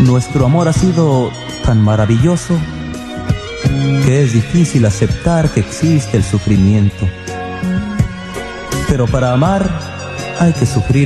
Nuestro amor ha sido tan maravilloso que es difícil aceptar que existe el sufrimiento. Pero para amar hay que sufrir